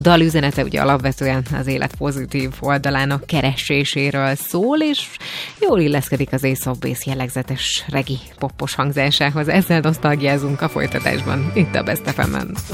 dal üzenete ugye alapvetően az élet pozitív oldalának kereséséről szól, és jól illeszkedik az Ace of Base jellegzetes regi poppos hangzásához. Ezzel nosztalgiázunk a folytatásban, itt a Best FM-en.